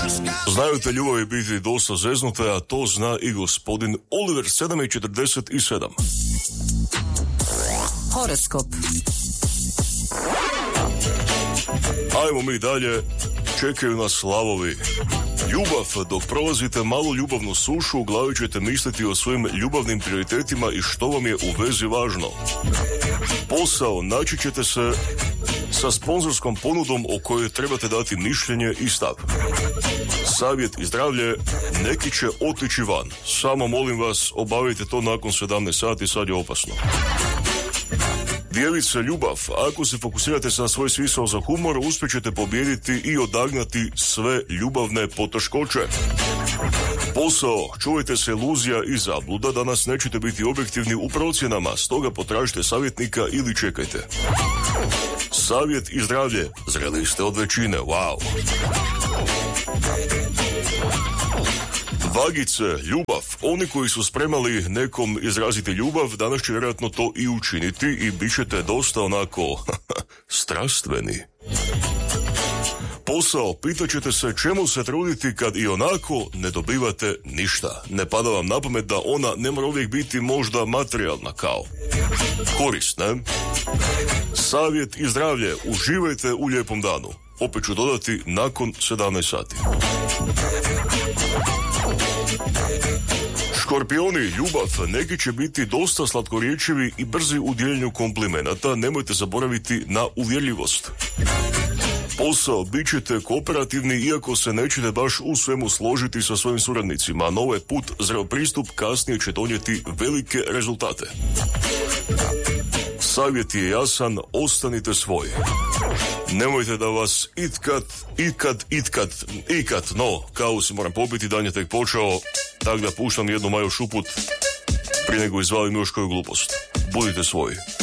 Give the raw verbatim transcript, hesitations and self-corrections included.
Znaju te ljubavi biti dosta zeznute, a to zna i gospodin Oliver. Sedam i četrdeset sedam. Horoskop. Ajmo mi dalje. Čekaju nas lavovi. Ljubav. Dok prolazite malu ljubavnu sušu, u glavi ćete misliti o svojim ljubavnim prioritetima i što vam je u vezi važno. Posao. Naći ćete se sa sponzorskom ponudom o kojoj trebate dati mišljenje i stav. Savjet i zdravlje. Neki će otići van. Samo molim vas, obavite to nakon sedamnaest sati, sad je opasno. Djevice, ljubav. Ako se fokusirate na svoj smisao za humor, uspjećete pobijediti i odagnati sve ljubavne poteškoće. Posao. Čuvajte se iluzija i zabluda, danas nećete biti objektivni u procjenama, stoga potražite savjetnika ili čekajte. Savjet i zdravlje. Zreli ste od većine, wow. Vagice, ljubav. Oni koji su spremali nekom izraziti ljubav, danas će vjerojatno to i učiniti i bit ćete dosta onako strastveni. Posao. Pitat ćete se čemu se truditi kad i onako ne dobivate ništa. Ne pada vam na pamet da ona ne mora uvijek biti možda materijalna kao korist, ne? Savjet i zdravlje. Uživajte u lijepom danu. Opet ću dodati nakon sedamnaest sati. Škorpioni, ljubav. Neki će biti dosta slatkorječivi i brzi u dijeljenju komplimenata. Nemojte zaboraviti na uvjerljivost. Posao. Bit ćete kooperativni iako se nećete baš u svemu složiti sa svojim suradnicima. No ovaj put zreo pristup kasnije će donijeti velike rezultate. Savjet je jasan, ostanite svoji. Nemojte da vas itkad, ikad, itkad, ikad, no, kao si moram popiti, dan je tek počeo, tako da puštam jednu Maju Šuput prije nego izvalim još koju glupost. Budite svoji.